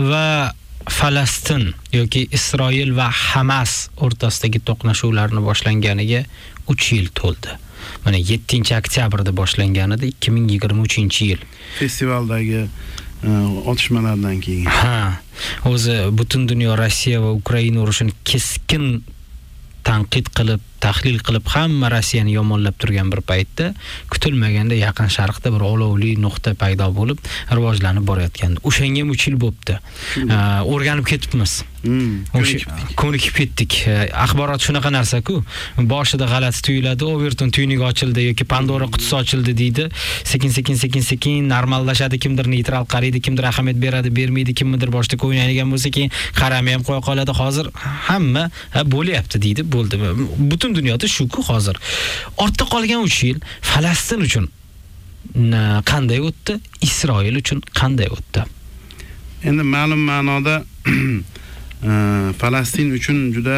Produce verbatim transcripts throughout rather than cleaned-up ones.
va Falastin yoki Isroil va Hamas o'rtasidagi to'qnashuvlarni boshlanganiga uch yil to'ldi. Mana yettinchi oktyabrda boshlangan edi, ikki ming yigirma uchinchi yil. Festivaldagi otishmalardan keyin. Ha, o'zi butun dunyo Rossiya va Ukraina urushini keskin tanqid qilib, tahlil qilib, hamma Rossiyani yomonlab turgan bir paytda kutilmaganda Yaqin Sharqda bir olovli nuqta paydo bo'lib, rivojlanib borayotgandi. O'shanga ham uch yil bo'pti. O'rganib ketibmiz. Ko'nikib ketdik. Axborot shunaqa narsa-ku. Boshida g'alati tuyuladi, Overton tuynugi ochildi yoki Pandora qutisi ochildi deydi. Sekin-sekin sekin-sekin normallashadi, kimdir neytral qaraydi, kimdir ahamiyat beradi, bermaydi, kimdir boshda o'ynaydigan bo'lsa, keyin qaramay ham qo'ya qoladi. Hozir hamma bo'lyapti deydi, bo'ldi. Butun dunyoda shu-ku hozir. Ortda qolgan uch yil Falastin uchun qanday o'tdi? Isroil uchun qanday o'tdi? Endi ma'lum ma'noda Falastin uchun juda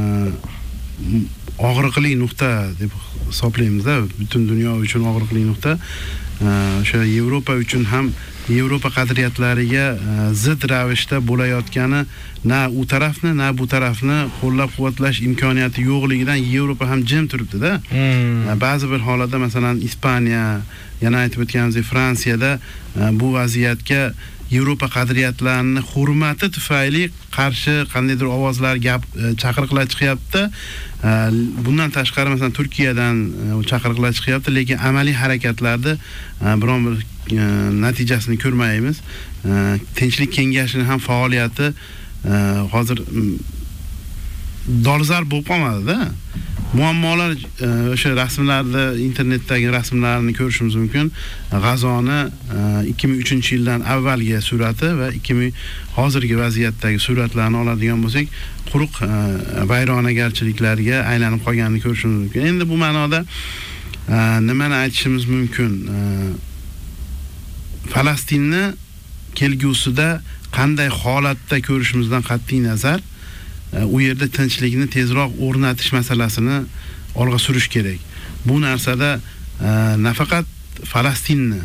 og'riqli nuqta deb hisoblaymiz-da. Butun dunyo uchun og'riqli nuqta. O'sha Yevropa uchun ham Yevropa qadriyatlariga zid ravishda bo'layotgani na u tarafni, na bu tarafni qo'llab-quvvatlash imkoniyati yo'qligidan Yevropa ham jim turibdi-da. Ba'zi bir holatda, masalan, Ispaniya, yana aytib o'tganimizdek Fransiyada bu vaziyatga Yevropa qadriyatlarini hurmati tufayli qarshi qandaydir ovozlar, gap, chaqiriqlar chiqyapti. Bundan tashqari masalan Turkiyadan chaqiriqlar chiqyapti, lekin amaliy harakatlarda biron bir natijasini ko'rmaymiz. Tinchlik kengashining ham faoliyati hozir dolzarb bo'lib qolmadi-da. Muammolar o'sha rasmlarda, internetdagi rasmlarni ko'rishimiz mumkin. G'azoni ikki ming uchinchi yildan avvalgi surati va ikki ming hozirgi vaziyatdagi suratlarni oladigan bo'lsak, quruq vayronagarchiliklarga aylanib qolganini ko'rishimiz mumkin. Endi bu ma'noda nimani aytishimiz mumkin? Falastinni kelgusida qanday holatda ko'rishimizdan qat'iy nazar, u yerda tinchlikni tezroq o'rnatish masalasini olg'a surish kerak. Bu narsada nafaqat Falastinni,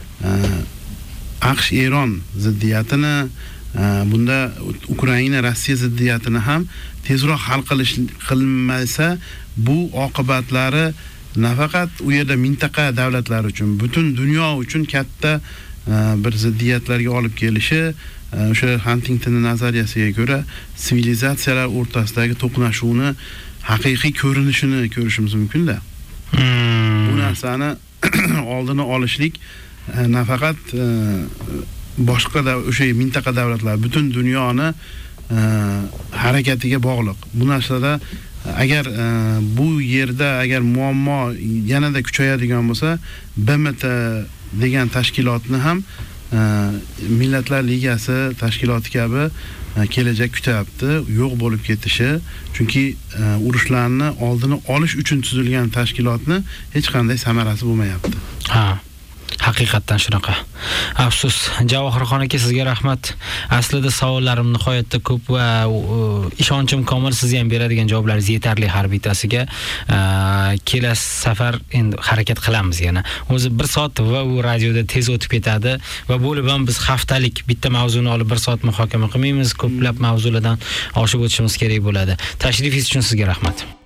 AQSh Eron ziddiyatini, bunda Ukraina Rossiya ziddiyatini ham tezroq hal qilish qilmasa, bu oqibatlari nafaqat u yerda mintaqa davlatlar uchun, butun dunyo uchun katta bir ziddiyatlarga olib kelishi, o'sha Huntington nazariyasiga ko'ra sivilizatsiyalar o'rtasidagi to'qnashuvni haqiqiy ko'rinishini ko'rishimiz mumkin-da. Hmm. Bu narsani oldini olishlik nafaqat boshqa da o'sha mintaqa davlatlar, butun dunyoni harakatiga bog'liq. Bu narsada agar bu yerda agar muammo yanada kuchayadigan bo'lsa, B M T degan tashkilotni ham Millatlar Ligasi tashkiloti kabi kelajak kutyapti, yo'q bo'lib ketishi, chunki urushlarni oldini olish uchun tuzilgan tashkilotni hech qanday samarasi bo'lmayapti. Ha. Haqiqatan shunaqa. Afsus, Javohirxon aka, sizga rahmat. Aslida savollarim nihoyatda ko'p va ishonchim komil, siz ham beradigan javoblaringiz yetarli har bittasiga. Kelasi safar endi harakat qilamiz yana. O'zi bir soat va u radioda tez o'tib ketadi va bo'lib ham biz haftalik bitta mavzuni olib bir soat muhokama qilmaymiz, ko'plab mavzulardan oshib o'tishimiz kerak bo'ladi. Tashrifingiz uchun sizga rahmat.